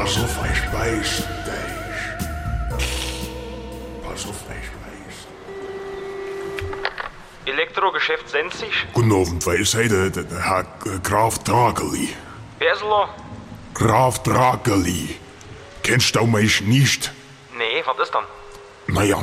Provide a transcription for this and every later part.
Pass auf, ich weiß dich. Pass auf, ich weiß. Elektrogeschäft Senzig? Guten Abend, wer ist heute der Herr Graf Drageli? Wer ist er? Graf Drageli. Kennst du mich nicht? Nee, was ist dann? Naja,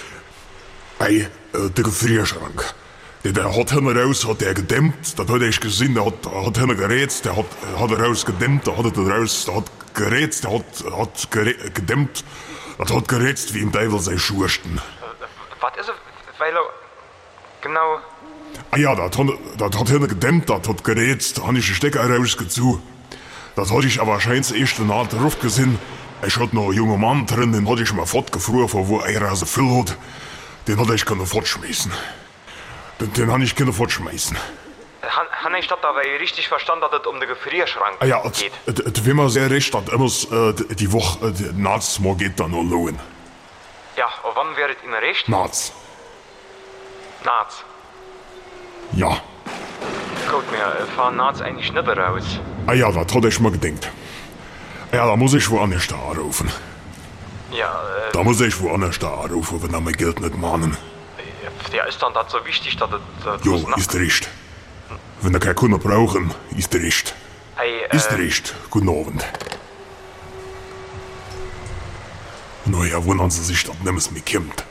der Gefrierschrank. Der hat hinten raus, hat der gedämmt, das hat ich gesehen, der hat hinten gerätzt, der hat raus gedämmt, der hat raus, der hat gerätzt, der hat gedämmt, das hat gerätzt wie im Teufel sei Schursten. Was ist er? Weil er... Genau... Ah ja, das hat hinten gedämmt, das hat gerätzt, da hab ich den Stecker rausgezogen. Das hatte ich aber wahrscheinlich erst nach der Luft gesehen. Ich hatte noch einen jungen Mann drin, den hatte ich mal fortgefroren, von wo er so viel hat. Den hatte ich können fortschmeißen. Den habe ich können fortschmeißen. Han ich das aber richtig verstanden, dass es um den Gefrierschrank Ah ja, geht? es will mir sehr recht, dass immer die Woche nachts mal geht dann noch lohnen. Ja, und wann wäre es Ihnen recht? Nachts. Nachts. Ja. Gut, wir fahren nachts eigentlich nicht raus. Ah ja, das hatte ich mir gedacht. Ja, da muss ich woanders da anrufen. Ja, Da muss ich woanders da anrufen, wenn er mein Geld nicht mahnen. ja, ist dann das so wichtig, dass es... Jo, ist recht. Wenn er keine Kunden brauchen, ist recht. Hey, Ist recht. Guten Abend. Naja, wundern Sie sich, dass nichts mehr kommt.